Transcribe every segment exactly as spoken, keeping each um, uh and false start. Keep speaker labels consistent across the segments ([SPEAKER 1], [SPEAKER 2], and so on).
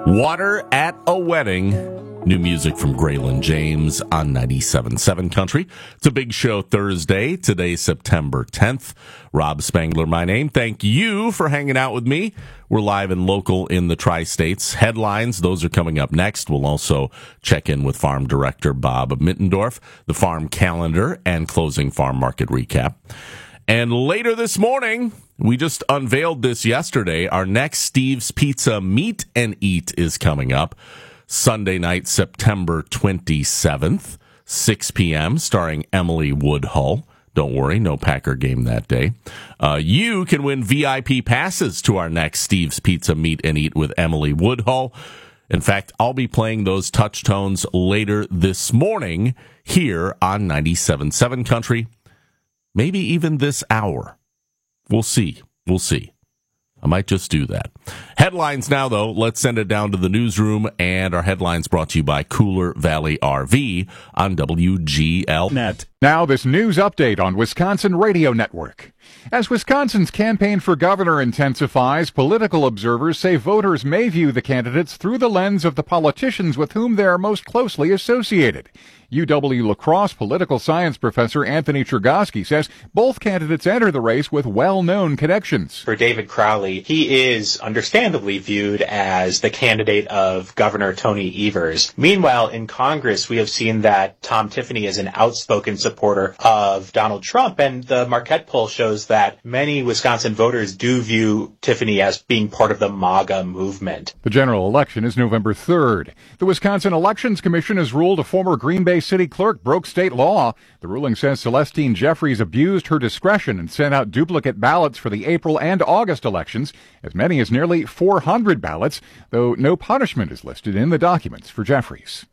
[SPEAKER 1] Water at a Wedding. New music from Graylin James on ninety-seven point seven Country. It's a big show Thursday. Today, September tenth. Rob Spangler, my name. Thank you for hanging out with me. We're live and local in the Tri-States. Headlines, those are coming up next. We'll also check in with Farm Director Bob Mittendorf, the farm calendar, and closing farm market recap. And later this morning, we just unveiled this yesterday, our next Steve's Pizza Meet and Eat is coming up. Sunday night, September twenty-seventh, six p.m., starring Emily Woodhull. Don't worry, no Packer game that day. Uh, you can win V I P passes to our next Steve's Pizza Meet and Eat with Emily Woodhull. In fact, I'll be playing those touch tones later this morning here on ninety-seven point seven Country. Maybe even this hour. We'll see. We'll see. I might just do that. Headlines now, though. Let's send it down to the newsroom. And our headlines brought to you by Cooler Valley R V on W G L Net.
[SPEAKER 2] Now this news update on Wisconsin Radio Network. As Wisconsin's campaign for governor intensifies, political observers say voters may view the candidates through the lens of the politicians with whom they are most closely associated. U W-La Crosse political science professor Anthony Chergosky says both candidates enter the race with well-known connections.
[SPEAKER 3] For David Crowley, he is understandably viewed as the candidate of Governor Tony Evers. Meanwhile, in Congress, we have seen that Tom Tiffany is an outspoken supporter of Donald Trump, and the Marquette poll shows that many Wisconsin voters do view Tiffany as being part of the MAGA movement.
[SPEAKER 2] The general election is November third. The Wisconsin Elections Commission has ruled a former Green Bay city clerk broke state law. The ruling says Celestine Jeffries abused her discretion and sent out duplicate ballots for the April and August elections, as many as nearly four hundred ballots, though no punishment is listed in the documents for Jeffries.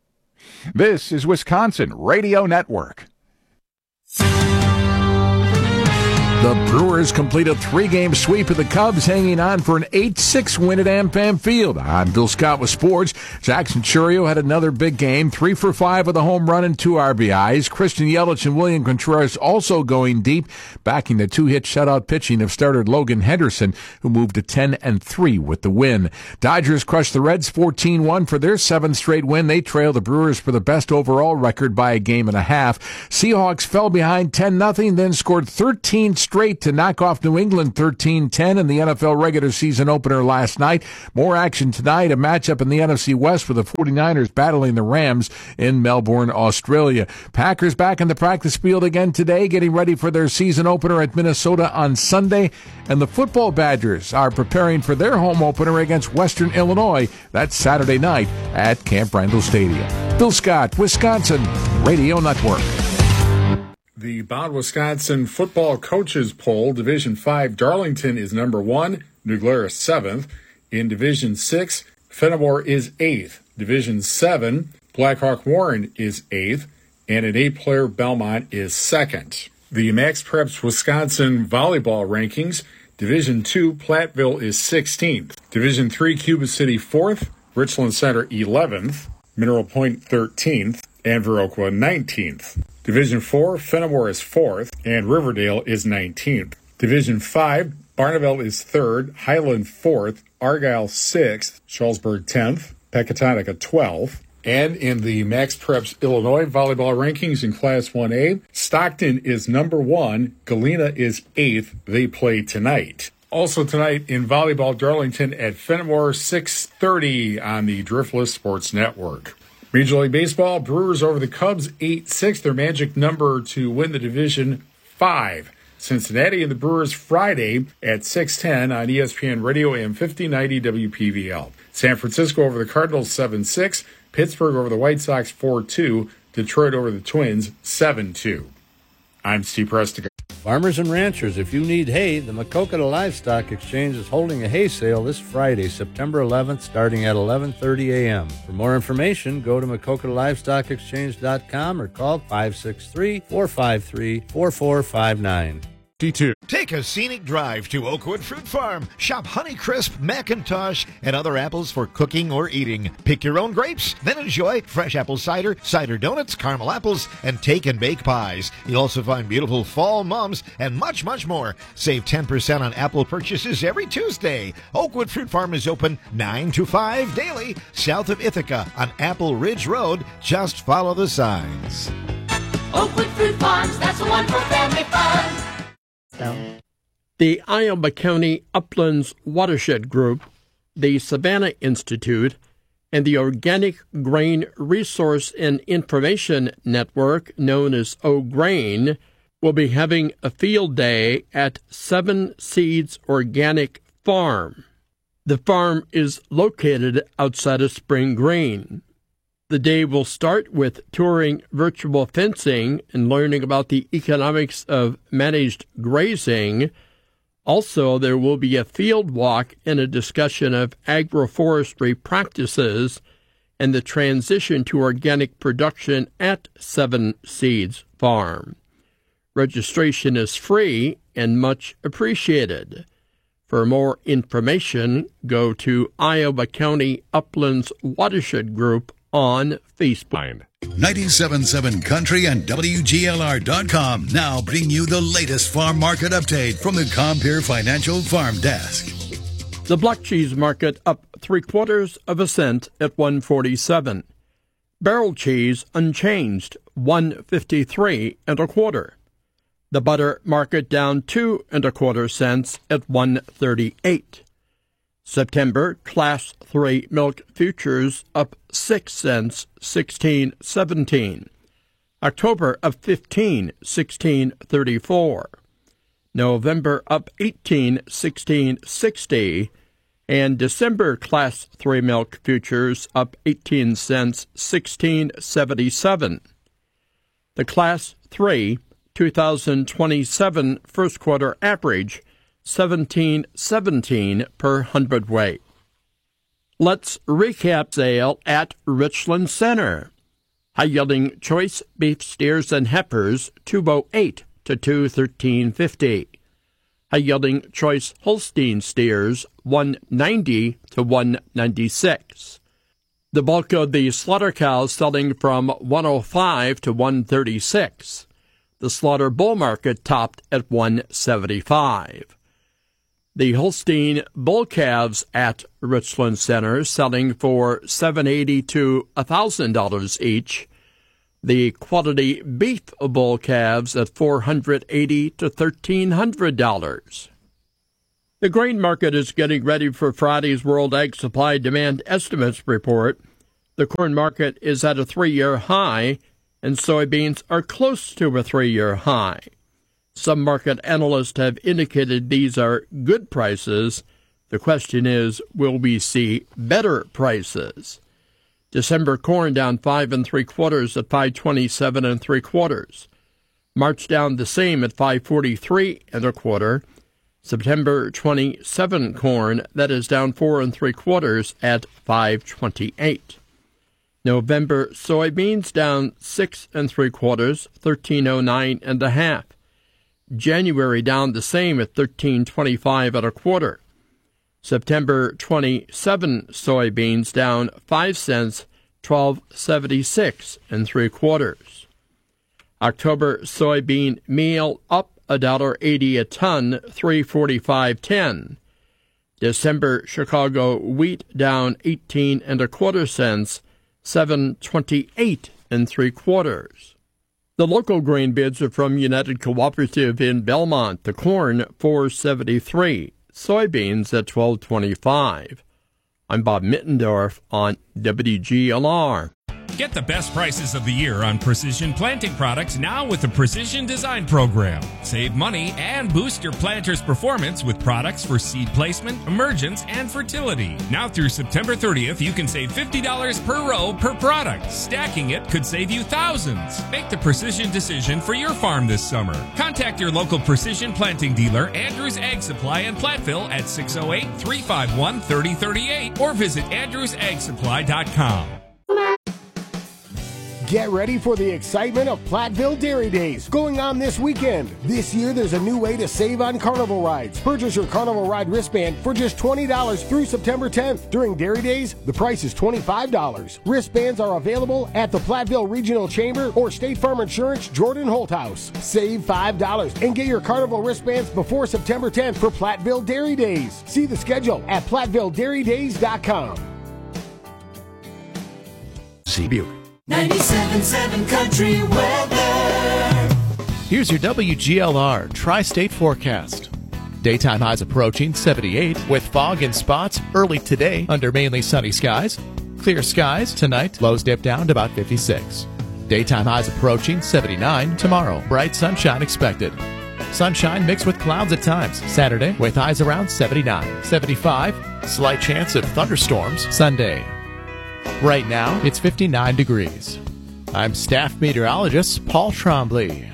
[SPEAKER 2] This is Wisconsin Radio Network.
[SPEAKER 4] The Brewers complete a three-game sweep of the Cubs, hanging on for an eight six win at AmFam Field. I'm Bill Scott with sports. Jackson Chourio had another big game, three for five with a home run and two R B Is. Christian Yelich and William Contreras also going deep, backing the two-hit shutout pitching of starter Logan Henderson, who moved to ten and three with the win. Dodgers crushed the Reds fourteen one for their seventh straight win. They trail the Brewers for the best overall record by a game and a half. Seahawks fell behind ten nothing, then scored thirteen straight to knock off New England thirteen ten in the N F L regular season opener last night. More action tonight, a matchup in the N F C West with the 49ers battling the Rams in Melbourne, Australia. Packers back in the practice field again today, getting ready for their season opener at Minnesota on Sunday. And the football Badgers are preparing for their home opener against Western Illinois. That's Saturday night at Camp Randall Stadium. Bill Scott, Wisconsin Radio Network.
[SPEAKER 5] The Bound Wisconsin Football Coaches Poll, Division five, Darlington is number one, New Glarus seventh. In Division six, Fenimore is eighth. Division seven, Blackhawk Warren is eighth. And an eight-player Belmont is second. The Max Preps Wisconsin Volleyball Rankings, Division two, Platteville is sixteenth. Division three, Cuba City fourth. Richland Center eleventh. Mineral Point thirteenth. And Viroqua nineteenth. Division four, Fenimore is fourth, and Riverdale is nineteenth. Division five, Barneveld is third, Highland fourth, Argyle sixth, Shullsburg tenth, Pecatonica twelfth. And in the Max Preps Illinois volleyball rankings in Class one A, Stockton is number one, Galena is eighth. They play tonight. Also tonight in volleyball, Darlington at Fenimore, six thirty on the Driftless Sports Network. Major League Baseball, Brewers over the Cubs, eight six, their magic number to win the division, five. Cincinnati and the Brewers Friday at six ten on E S P N Radio A M fifteen ninety W P V L. San Francisco over the Cardinals, seven six. Pittsburgh over the White Sox, four two. Detroit over the Twins, seven two. I'm Steve Prestica.
[SPEAKER 6] Farmers and ranchers, if you need hay, the Maquoketa Livestock Exchange is holding a hay sale this Friday, September eleventh, starting at eleven thirty a.m. For more information, go to Maquoketa Livestock Exchange dot com or call five six three, four five three, four four five nine.
[SPEAKER 2] D two.
[SPEAKER 7] Take a scenic drive to Oakwood Fruit Farm. Shop Honeycrisp, Macintosh, and other apples for cooking or eating. Pick your own grapes, then enjoy fresh apple cider, cider donuts, caramel apples, and take and bake pies. You'll also find beautiful fall mums and much, much more. Save ten percent on apple purchases every Tuesday. Oakwood Fruit Farm is open nine to five daily, south of Ithaca on Apple Ridge Road. Just follow the signs.
[SPEAKER 8] Oakwood Fruit Farms, that's the one for family fun.
[SPEAKER 9] The Iowa County Uplands Watershed Group, the Savannah Institute, and the Organic Grain Resource and Information Network, known as O-Grain, will be having a field day at Seven Seeds Organic Farm. The farm is located outside of Spring Green. The day will start with touring virtual fencing and learning about the economics of managed grazing. Also, there will be a field walk and a discussion of agroforestry practices and the transition to organic production at Seven Seeds Farm. Registration is free and much appreciated. For more information, go to Iowa County Uplands Watershed Group on Facebook.
[SPEAKER 10] ninety-seven point seven Country and W G L R dot com now bring you the latest farm market update from the Compeer Financial Farm Desk.
[SPEAKER 9] The block cheese market up three quarters of a cent at one forty-seven. Barrel cheese unchanged, one fifty-three and a quarter. The butter market down two and a quarter cents at one thirty-eight. September Class three milk futures up six cents, sixteen seventeen. October up fifteen, sixteen thirty-four. November up eighteen, sixteen sixty. And December Class three milk futures up eighteen cents, sixteen seventy-seven. The Class three twenty twenty-seven first quarter average seventeen seventeen per hundredweight. Let's recap sale at Richland Center. High-yielding choice beef steers and heifers two oh eight to two thirteen fifty. High-yielding choice Holstein steers one ninety to one ninety-six. The bulk of the slaughter cows selling from one oh five to one thirty-six. The slaughter bull market topped at one seventy-five. The Holstein bull calves at Richland Center selling for seven eighty to one thousand dollars each. The quality beef bull calves at four eighty to thirteen hundred dollars. The grain market is getting ready for Friday's World Ag Supply Demand Estimates report. The corn market is at a three-year high, and soybeans are close to a three-year high. Some market analysts have indicated these are good prices. The question is, will we see better prices? December corn down five and three quarters at five twenty-seven and three quarters. March down the same at five forty-three and a quarter. September twenty-seven corn, that is down four and three quarters at five twenty-eight. November soybeans down six and three quarters, thirteen oh nine and a half. January down the same at thirteen twenty-five and a quarter. September twenty-seven soybeans down five cents, twelve seventy-six and three quarters. October soybean meal up a dollar eighty a ton, three forty-five ten. December Chicago wheat down eighteen and a quarter cents, seven twenty-eight and three quarters. The local grain bids are from United Cooperative in Belmont. The corn four seventy-three, soybeans at twelve twenty-five. I'm Bob Mittendorf on W G L R.
[SPEAKER 11] Get the best prices of the year on precision planting products now with the Precision Design Program. Save money and boost your planter's performance with products for seed placement, emergence, and fertility. Now through September thirtieth, you can save fifty dollars per row per product. Stacking it could save you thousands. Make the precision decision for your farm this summer. Contact your local precision planting dealer, Andrews Ag Supply in Platteville at six oh eight, three five one, three oh three eight or visit andrews ag supply dot com.
[SPEAKER 12] Get ready for the excitement of Platteville Dairy Days going on this weekend. This year, there's a new way to save on carnival rides. Purchase your carnival ride wristband for just twenty dollars through September tenth. During Dairy Days, the price is twenty-five dollars. Wristbands are available at the Platteville Regional Chamber or State Farm Insurance Jordan Holt House. Save five dollars and get your carnival wristbands before September tenth for Platteville Dairy Days. See the schedule at platteville dairy days dot com.
[SPEAKER 4] C. Buick.
[SPEAKER 8] ninety-seven point seven Country Weather.
[SPEAKER 13] Here's your W G L R Tri-State forecast. Daytime highs approaching seventy-eight with fog in spots early today under mainly sunny skies. Clear skies tonight, lows dip down to about fifty-six. Daytime highs approaching seventy-nine tomorrow. Bright sunshine expected. Sunshine mixed with clouds at times. Saturday with highs around seventy-nine. seventy-five, slight chance of thunderstorms Sunday. Right now, it's fifty-nine degrees. I'm staff meteorologist Paul Trombley.